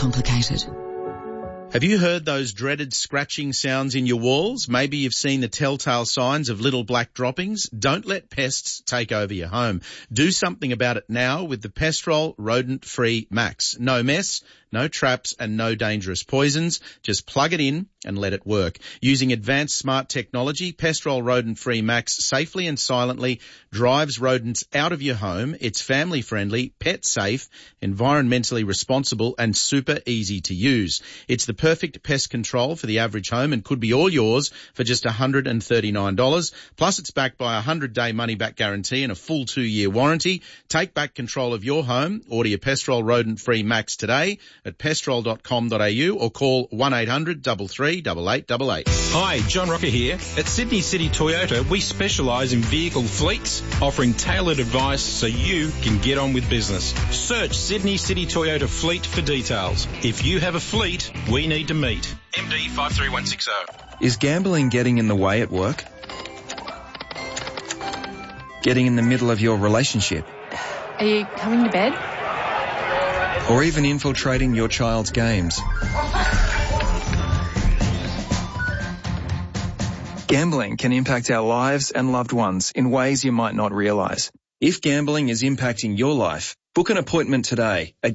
complicated. Have you heard those dreaded scratching sounds in your walls? Maybe you've seen the telltale signs of little black droppings. Don't let pests take over your home. Do something about it now with the Pestrol Rodent Free Max. No mess, no traps and no dangerous poisons. Just plug it in and let it work. Using advanced smart technology, Pestrol Rodent Free Max safely and silently drives rodents out of your home. It's family friendly, pet safe, environmentally responsible and super easy to use. It's the perfect pest control for the average home and could be all yours for just $139. Plus it's backed by a 100-day money-back guarantee and a full 2-year warranty. Take back control of your home. Order your Pestrol Rodent Free Max today at pestrol.com.au or call 1800 33 8888. Hi, John Rocker here. At Sydney City Toyota, we specialise in vehicle fleets, offering tailored advice so you can get on with business. Search Sydney City Toyota Fleet for details. If you have a fleet, we need to meet. MD 53160. Is gambling getting in the way at work? Getting in the middle of your relationship? Are you coming to bed? Or even infiltrating your child's games? Gambling can impact our lives and loved ones in ways you might not realise. If gambling is impacting your life, book an appointment today at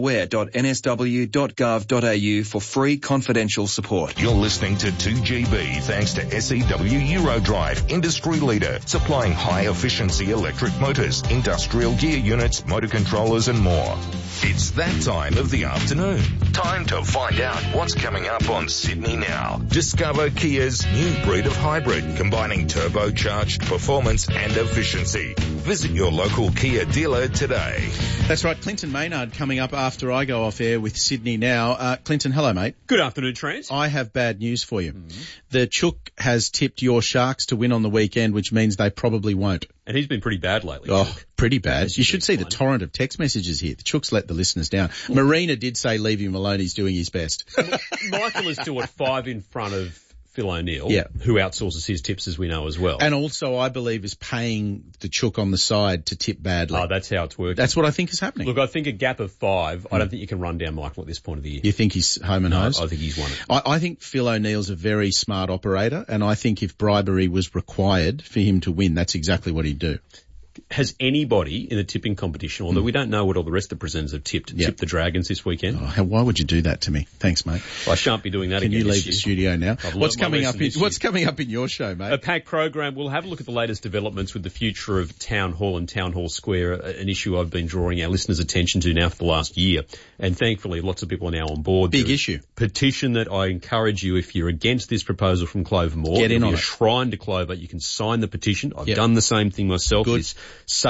gambleaware.nsw.gov.au for free confidential support. You're listening to 2GB thanks to SEW Eurodrive, industry leader, supplying high-efficiency electric motors, industrial gear units, motor controllers and more. It's that time of the afternoon. Time to find out what's coming up on Sydney Now. Discover Kia's new breed of hybrid, combining turbocharged performance and efficiency. Visit your local Kia dealer today. That's right, Clinton Maynard coming up after I go off air with Sydney Now. Clinton, hello, mate. Good afternoon, Trent. I have bad news for you. The Chook has tipped your Sharks to win on the weekend, which means they probably won't. And he's been pretty bad lately. Oh, pretty bad. You should see the torrent of text messages here. The Chooks let the listeners down. Marina did say leave him alone. He's doing his best. Michael is still at 5 in front of Phil O'Neill, who outsources his tips, as we know, as well. And also, I believe, is paying the Chook on the side to tip badly. Oh, that's how it's working. That's what I think is happening. Look, I think a gap of 5, I don't think you can run down Michael at this point of the year. You think he's home and hosed? I think he's won it. I think Phil O'Neill's a very smart operator, and I think if bribery was required for him to win, that's exactly what he'd do. Has anybody in the tipping competition, although we don't know what all the rest of the presenters have tipped the Dragons this weekend? Oh, why would you do that to me? Thanks, mate. Well, I shan't be doing that again. Can you leave the studio now? What's coming up in your show, mate? A packed program. We'll have a look at the latest developments with the future of Town Hall and Town Hall Square, an issue I've been drawing our listeners' attention to now for the last year. And thankfully, lots of people are now on board. Big issue. Petition that I encourage you, if you're against this proposal from Clover Moore, get in on it. A shrine to Clover. You can sign the petition. I've done the same thing myself. Good. It's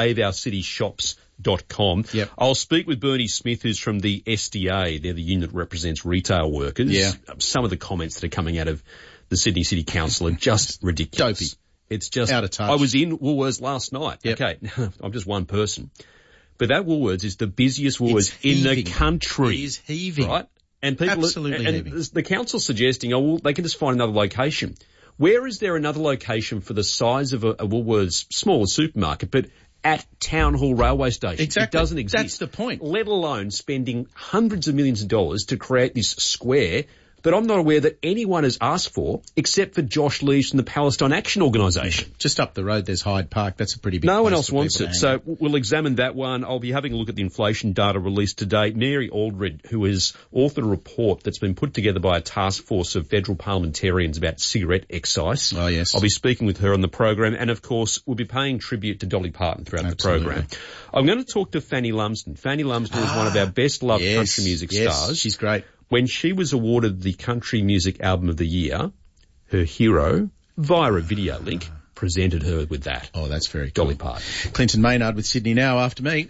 saveourcityshops.com. I'll speak with Bernie Smith, who's from the SDA. They're the unit that represents retail workers. Some of the comments that are coming out of the Sydney City Council are just ridiculous. Dopey. It's just out of touch. I was in Woolworths last night. Okay, I'm just one person. But that Woolworths is the busiest Woolworths in the country. It is heaving. Right? And people absolutely heaving. The council's suggesting, they can just find another location. Where is there another location for the size of a Woolworths smaller supermarket, but at Town Hall Railway Station? Exactly. It doesn't exist. That's the point. Let alone spending hundreds of millions of dollars to create this square that I'm not aware that anyone has asked for except for Josh Lees from the Palestine Action Organisation. Just up the road, there's Hyde Park. That's a pretty big No place one else for wants people it. to So hang out. we'll examine that one. I'll be having a look at the inflation data released today. Mary Aldred, who has authored a report that's been put together by a task force of federal parliamentarians about cigarette excise. Oh, yes. I'll be speaking with her on the program. And, of course, we'll be paying tribute to Dolly Parton throughout Absolutely. the program. I'm going to talk to Fanny Lumsden. Fanny Lumsden is one of our best-loved country music stars. She's great. When she was awarded the Country Music Album of the Year, her hero, via a video link, presented her with that. Oh, that's very cool. Dolly Parton. Clinton Maynard with Sydney Now after me.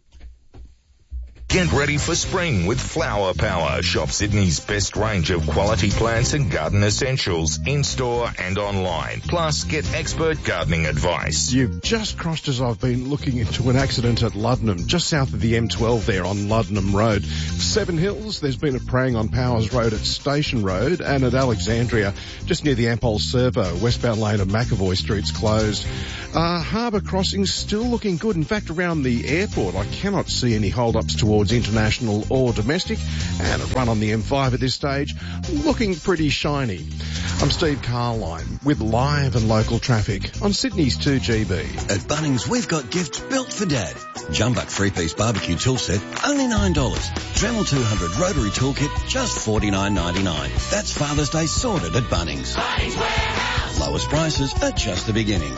Get ready for spring with Flower Power. Shop Sydney's best range of quality plants and garden essentials in-store and online. Plus, get expert gardening advice. You've just crossed as I've been looking into an accident at Luddenham, just south of the M12 there on Luddenham Road. Seven Hills, there's been a preying on Powers Road at Station Road, and at Alexandria, just near the Ampol Servo, westbound lane of McAvoy Street's closed. Harbour Crossing's still looking good. In fact, around the airport, I cannot see any hold-ups towards towards international or domestic, and a run on the M5 at this stage, looking pretty shiny. I'm Steve Carline with live and local traffic on Sydney's 2GB. At Bunnings, we've got gifts built for Dad. Jumbuck 3-piece barbecue tool set, only $9. Dremel 200 rotary toolkit, just $49.99. That's Father's Day sorted at Bunnings. Bunnings Warehouse. Lowest prices at just the beginning.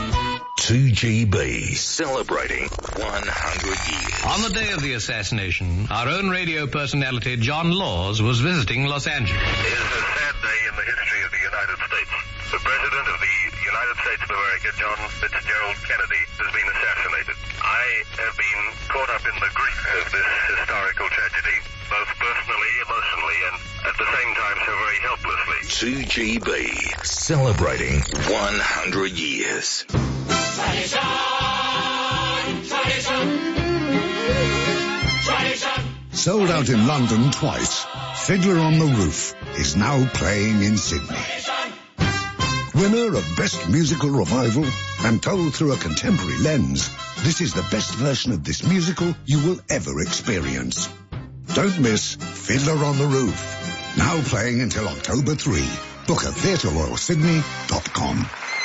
2GB, celebrating 100 years. On the day of the assassination, our own radio personality, John Laws, was visiting Los Angeles. It is a sad day in the history of the United States. The President of the United States of America, John Fitzgerald Kennedy, has been assassinated. I have been caught up in the grief of this historical tragedy, both personally, emotionally, and at the same time so very helplessly. 2GB, celebrating 100 years. Tradition, tradition, tradition. Sold out in London twice, Fiddler on the Roof is now playing in Sydney. Winner of Best Musical Revival and told through a contemporary lens, this is the best version of this musical you will ever experience. Don't miss Fiddler on the Roof. Now playing until October 3. Book at theatreroyalsydney.com.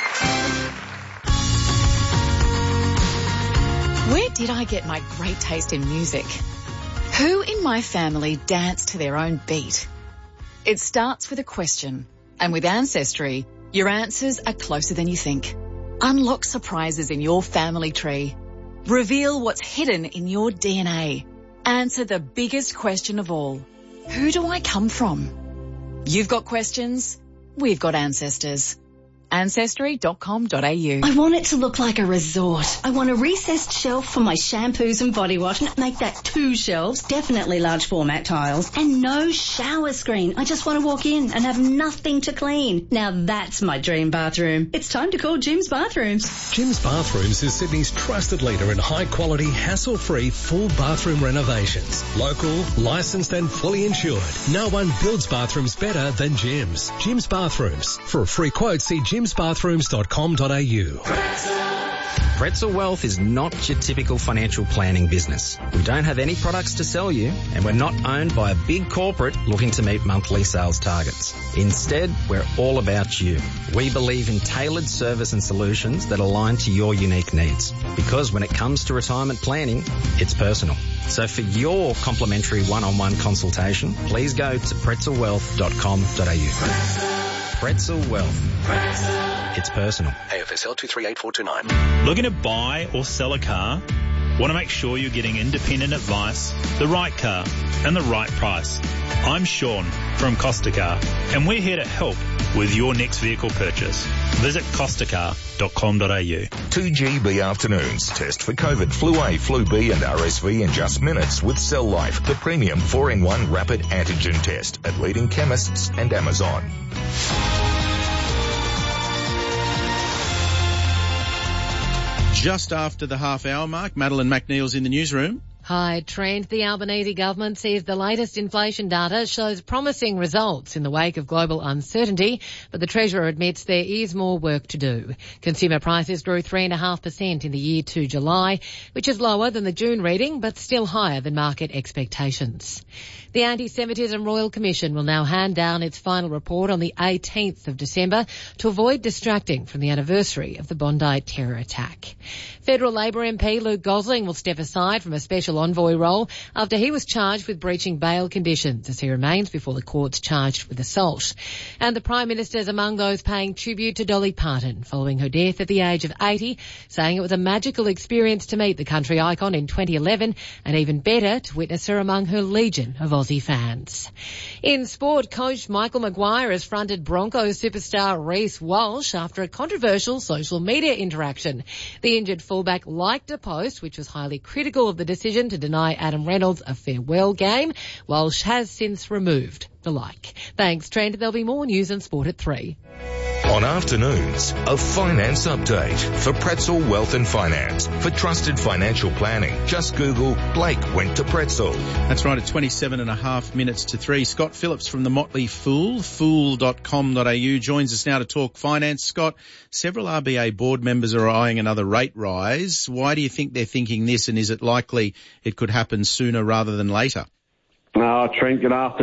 Where did I get my great taste in music? Who in my family danced to their own beat? It starts with a question, and with Ancestry, your answers are closer than you think. Unlock surprises in your family tree. Reveal what's hidden in your DNA. Answer the biggest question of all. Who do I come from? You've got questions, we've got ancestors. Ancestry.com.au. I want it to look like a resort. I want a recessed shelf for my shampoos and body wash. Make that 2 shelves, definitely large format tiles, and no shower screen. I just want to walk in and have nothing to clean. Now that's my dream bathroom. It's time to call Jim's Bathrooms. Jim's Bathrooms is Sydney's trusted leader in high quality, hassle-free full bathroom renovations. Local, licensed and fully insured. No one builds bathrooms better than Jim's. Jim's Bathrooms. For a free quote, see jimsbathrooms.com.au. Pretzel Wealth is not your typical financial planning business. We don't have any products to sell you, and we're not owned by a big corporate looking to meet monthly sales targets. Instead, we're all about you. We believe in tailored service and solutions that align to your unique needs. Because when it comes to retirement planning, it's personal. So for your complimentary one-on-one consultation, please go to pretzelwealth.com.au. Pretzel Wealth. It's personal. AFSL 238429. Looking to buy or sell a car? Want to make sure you're getting independent advice, the right car, and the right price? I'm Sean from Costa Car, and we're here to help with your next vehicle purchase. Visit costacar.com.au. 2GB afternoons. Test for COVID, Flu A, Flu B and RSV in just minutes with Cell Life, the premium 4-in-1 rapid antigen test at leading chemists and Amazon. Just after the half-hour mark, Madeline McNeil's in the newsroom. Hi, Trent. The Albanese government says the latest inflation data shows promising results in the wake of global uncertainty, but the Treasurer admits there is more work to do. Consumer prices grew 3.5% in the year to July, which is lower than the June reading, but still higher than market expectations. The Anti-Semitism Royal Commission will now hand down its final report on the 18th of December to avoid distracting from the anniversary of the Bondi terror attack. Federal Labor MP Luke Gosling will step aside from a special envoy role after he was charged with breaching bail conditions as he remains before the courts charged with assault. And the Prime Minister is among those paying tribute to Dolly Parton following her death at the age of 80, saying it was a magical experience to meet the country icon in 2011 and even better to witness her among her legion of Aussie fans. In sport, coach Michael Maguire has fronted Broncos superstar Reece Walsh after a controversial social media interaction. The injured fullback liked a post which was highly critical of the decision to deny Adam Reynolds a farewell game. Walsh has since removed the like. Thanks, Trent. There'll be more news and sport at 3. On afternoons, a finance update for Pretzel Wealth and Finance. For trusted financial planning, just Google Blake went to Pretzel. That's right, at 27.5 minutes to 3. Scott Phillips from the Motley Fool, fool.com.au, joins us now to talk finance. Scott, several RBA board members are eyeing another rate rise. Why do you think they're thinking this, and is it likely it could happen sooner rather than later? Trent, good afternoon.